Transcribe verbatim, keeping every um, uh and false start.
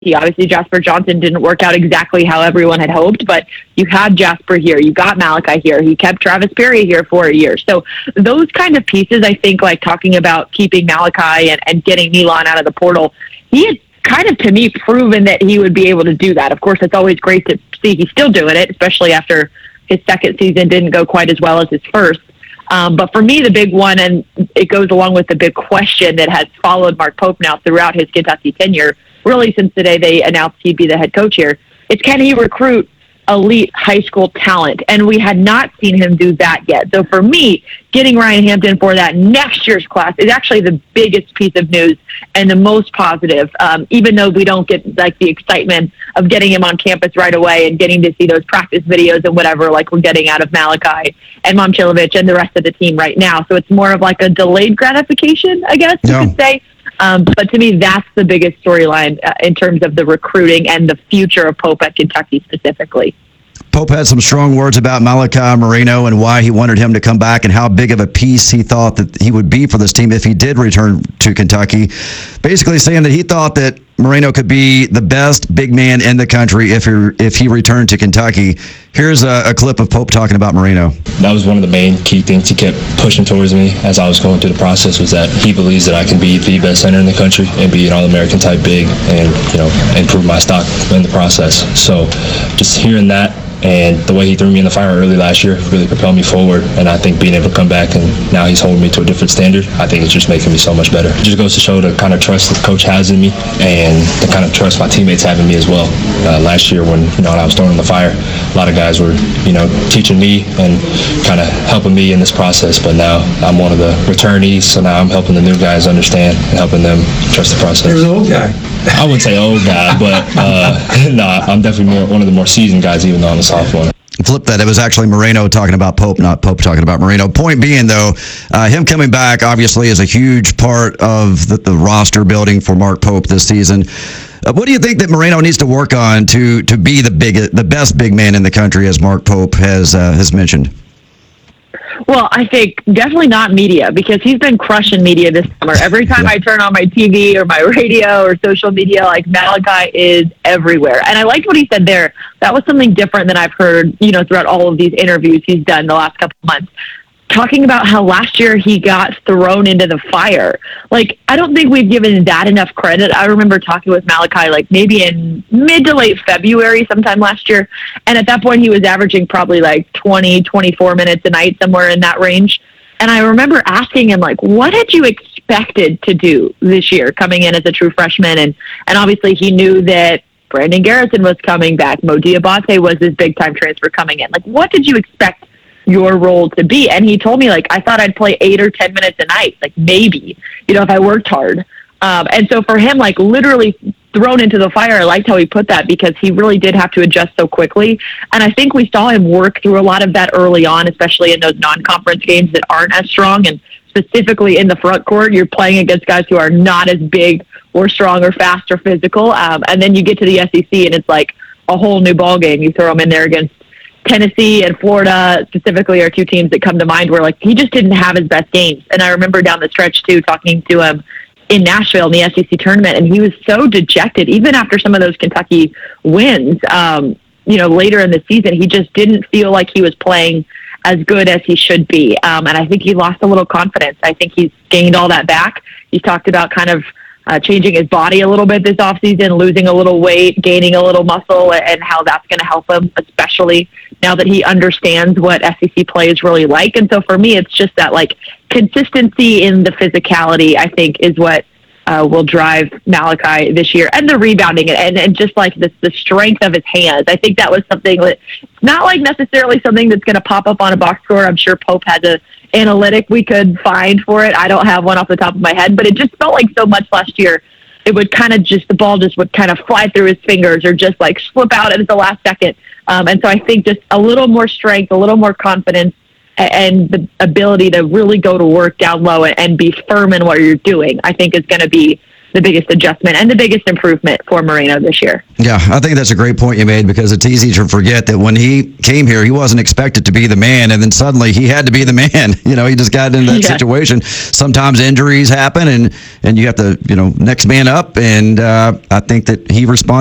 Obviously, Jasper Johnson didn't work out exactly how everyone had hoped, but you had Jasper here. You got Malachi here. He kept Travis Perry here for a year. So those kind of pieces, I think, like talking about keeping Malachi and, and getting Milan out of the portal, he had kind of, to me, proven that he would be able to do that. Of course, it's always great to see he's still doing it, especially after his second season didn't go quite as well as his first. Um, but for me, the big one, and it goes along with the big question that has followed Mark Pope now throughout his Kentucky tenure, really since the day they announced he'd be the head coach here, is can he recruit elite high school talent? And we had not seen him do that yet. So for me, getting Ryan Hampton for that next year's class is actually the biggest piece of news and the most positive, um, even though we don't get like the excitement of getting him on campus right away and getting to see those practice videos and whatever, like we're getting out of Malachi and Momcilovic and the rest of the team right now. So it's more of like a delayed gratification, I guess you yeah. could say. Um, but to me, that's the biggest storyline uh, in terms of the recruiting and the future of Pope at Kentucky specifically. Pope had some strong words about Malachi Moreno and why he wanted him to come back and how big of a piece he thought that he would be for this team if he did return to Kentucky. Basically saying that he thought that Moreno could be the best big man in the country if he, if he returned to Kentucky. Here's a, a clip of Pope talking about Moreno. That was one of the main key things he kept pushing towards me as I was going through the process, was that he believes that I can be the best center in the country and be an All-American type big and, you know, improve my stock in the process. So just hearing that and the way he threw me in the fire early last year really propelled me forward. And I think being able to come back and now he's holding me to a different standard, I think it's just making me so much better. It just goes to show the kind of trust that the coach has in me and the kind of trust my teammates have in me as well. Uh, last year when, you know, when I was thrown in the fire, a lot of guys were, you know, teaching me and kind of helping me in this process. But now I'm one of the returnees, so now I'm helping the new guys understand and helping them trust the process. There's an old guy. I wouldn't say old guy, but uh, no, nah, I'm definitely more, one of the more seasoned guys, even though I'm a sophomore. Flip that. It was actually Moreno talking about Pope, not Pope talking about Moreno. Point being, though, uh, him coming back obviously is a huge part of the, the roster building for Mark Pope this season. Uh, what do you think that Moreno needs to work on to to be the big, the best big man in the country, as Mark Pope has uh, has mentioned? Well, I think definitely not media, because he's been crushing media this summer. Every time yeah. I turn on my T V or my radio or social media, like Malachi is everywhere. And I liked what he said there. That was something different than I've heard, you know, throughout all of these interviews he's done the last couple of months. Talking about how last year he got thrown into the fire. Like, I don't think we've given that enough credit. I remember talking with Malachi, like maybe in mid to late February sometime last year. And at that point he was averaging probably like twenty, twenty-four minutes a night, somewhere in that range. And I remember asking him, like, what had you expected to do this year coming in as a true freshman? And, and obviously he knew that Brandon Garrison was coming back. Mo Diabate was his big time transfer coming in. Like, what did you expect your role to be? And he told me, like, I thought I'd play eight or ten minutes a night, like maybe, you know, if I worked hard. Um, and so for him, like literally thrown into the fire, I liked how he put that, because he really did have to adjust so quickly. And I think we saw him work through a lot of that early on, especially in those non-conference games that aren't as strong. And specifically in the front court, you're playing against guys who are not as big or strong or fast or physical. Um, and then you get to the S E C and it's like a whole new ball game. You throw them in there against Tennessee and Florida specifically are two teams that come to mind where, like, he just didn't have his best games. And I remember down the stretch too, talking to him in Nashville in the S E C tournament, and he was so dejected, even after some of those Kentucky wins, um, you know, later in the season. He just didn't feel like he was playing as good as he should be. Um, and I think he lost a little confidence. I think he's gained all that back. He's talked about kind of Uh, changing his body a little bit this offseason, losing a little weight, gaining a little muscle, and how that's going to help him, especially now that he understands what S E C play is really like. And so for me, it's just that, like, consistency in the physicality, I think, is what uh, will drive Malachi this year, and the rebounding, and, and just like the, the strength of his hands. I think that was something that, not like necessarily something that's going to pop up on a box score. I'm sure Pope has a analytic we could find for it. I don't have one off the top of my head, but it just felt like so much last year. It would kind of just, the ball just would kind of fly through his fingers or just like slip out at the last second. Um, and so I think just a little more strength, a little more confidence, and the ability to really go to work down low and be firm in what you're doing, I think is going to be the biggest adjustment and the biggest improvement for Moreno this year. Yeah, I think that's a great point you made, because it's easy to forget that when he came here, he wasn't expected to be the man, and then suddenly he had to be the man. You know, he just got into that Yeah. situation. Sometimes injuries happen, and, and you have to, you know, next man up, and uh, I think that he responded